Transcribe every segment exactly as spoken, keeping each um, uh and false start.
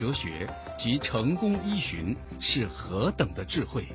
哲学及成功依循是何等的智慧。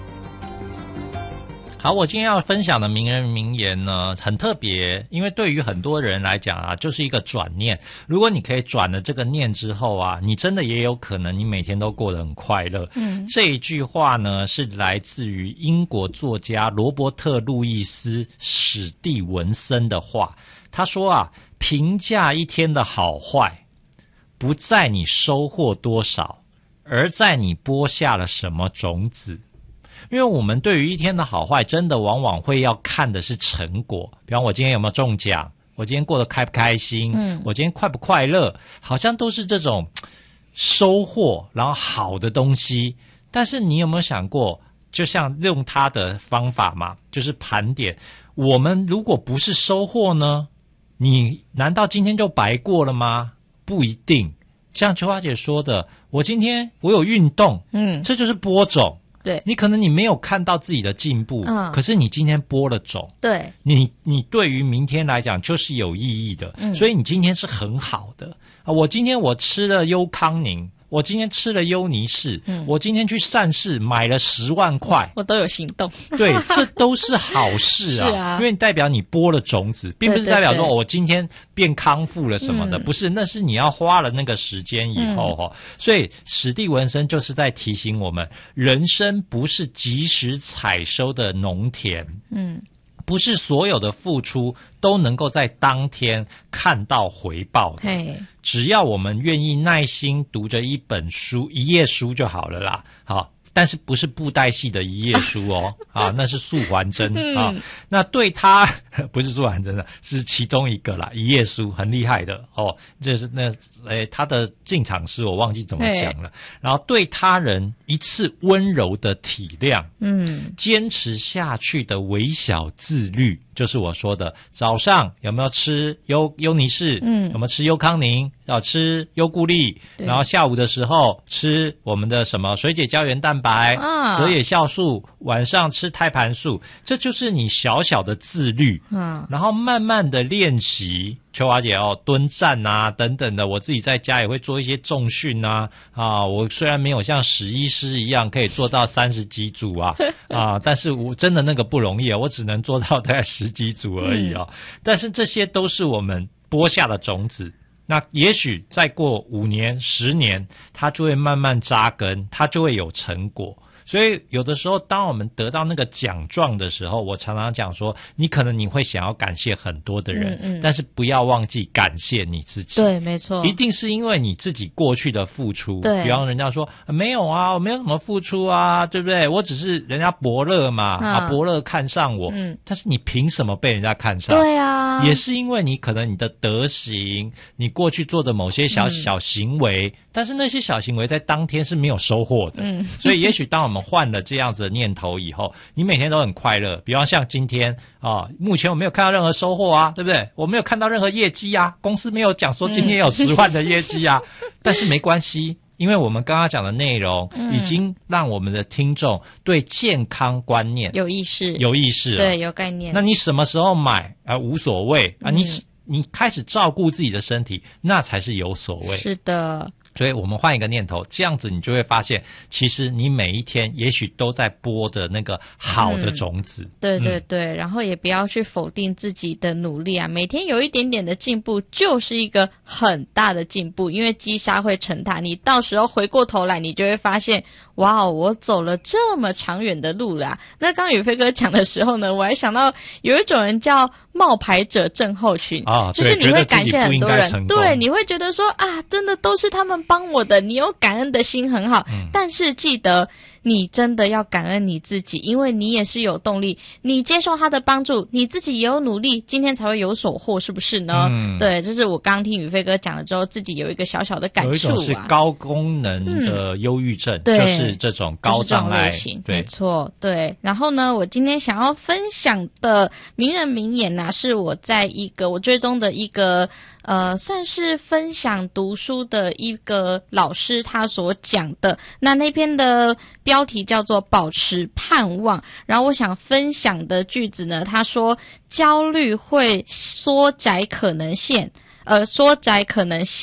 好，我今天要分享的名人名言呢，很特别，因为对于很多人来讲啊，就是一个转念。如果你可以转了这个念之后啊，你真的也有可能你每天都过得很快乐。嗯，这一句话呢，是来自于英国作家罗伯特·路易斯·史蒂文森的话。他说啊，评价一天的好坏，不在你收获多少，而在你播下了什么种子。因为我们对于一天的好坏，真的往往会要看的是成果。比方我今天有没有中奖，我今天过得开不开心，嗯，我今天快不快乐，好像都是这种收获，然后好的东西。但是你有没有想过，就像用他的方法嘛，就是盘点，我们如果不是收获呢，你难道今天就白过了吗？不一定。像秋花姐说的，我今天我有运动，嗯，这就是播种。 对， 你可能你没有看到自己的进步，嗯，可是你今天播了种， 对， 你你对于明天来讲就是有意义的，嗯，所以你今天是很好的啊。我今天我吃了优康宁，我今天吃了优尼士，嗯，我今天去善事买了十万块， 我都有行动， 对，这都是好事啊，是啊，因为代表你播了种子，并不是代表说我今天变康复了什么的，嗯，不是，那是你要花了那个时间以后哈，嗯，所以史蒂文森就是在提醒我们，人生不是及时采收的农田，嗯。不是所有的付出都能够在当天看到回报的，只要我们愿意耐心读着一本书，一页书就好了啦。好，但是不是布袋戏的一页书哦，啊，那是素还真啊。那对他不是素还真的，是其中一个啦，一页书很厉害的哦，就是那诶他的进场诗我忘记怎么讲了。然后对他人一次温柔的体谅，嗯，坚持下去的微小自律，就是我说的，早上有没有吃优优尼士，嗯，有没有吃优康宁，要吃优固力，然后下午的时候吃我们的什么水解胶原蛋白、啊、折野酵素，晚上吃胎盘素，这就是你小小的自律，嗯，然后慢慢的练习。秋华姐哦，蹲站啊等等的，我自己在家也会做一些重训啊啊，我虽然没有像史医师一样可以做到三十几组啊啊，但是我真的那个不容易啊，我只能做到大概十几组而已哦。嗯、但是这些都是我们播下的种子，那也许再过五年、十年，它就会慢慢扎根，它就会有成果。所以有的时候当我们得到那个奖状的时候，我常常讲说，你可能你会想要感谢很多的人，嗯嗯，但是不要忘记感谢你自己。 对，没错， 一定是因为你自己过去的付出。对，比方人家说没有啊，我没有什么付出啊，对不对？我只是人家伯乐嘛，嗯、啊，伯乐看上我，嗯，但是你凭什么被人家看上？ 对啊， 也是因为你可能你的德行，你过去做的某些小小行为，嗯、但是那些小行为在当天是没有收获的。嗯，所以也许当我们换了这样子的念头以后，你每天都很快乐。比方像今天啊，目前我没有看到任何收获啊，对不对？我没有看到任何业绩啊，公司没有讲说今天有十万的业绩啊，嗯、但是没关系，因为我们刚刚讲的内容已经让我们的听众对健康观念有意识， 有意识了， 对，有概念。 那你什么时候买啊无所谓啊，你你开始照顾自己的身体，那才是有所谓。 是的。 所以我们换一个念头，这样子你就会发现，其实你每一天也许都在播的那个好的种子。嗯、 对对对、嗯，然后也不要去否定自己的努力啊，每天有一点点的进步就是一个很大的进步，因为积沙会成塔，你到时候回过头来，你就会发现，哇哦，我走了这么长远的路啦、啊。那刚刚宇飞哥讲的时候呢，我还想到有一种人叫冒牌者症候群啊，就是你会感谢很多人，对，你会觉得说啊，真的都是他们帮我的，你有感恩的心很好，嗯、但是记得你真的要感恩你自己，因为你也是有动力，你接受他的帮助，你自己也有努力，今天才会有所获，是不是呢？嗯、对，这是我刚刚听宇飞哥讲了之后，自己有一个小小的感触啊。有一种是高功能的忧郁症，嗯、就是这种高障碍型， 没错，对。然后呢，我今天想要分享的名人名言啊，是我在一个我追踪的一个呃，算是分享读书的一个老师他所讲的，那那篇的标题叫做保持盼望，然后我想分享的句子呢，他说焦虑会缩窄可能性呃，缩窄可能性，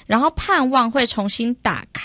然后盼望会重新打开。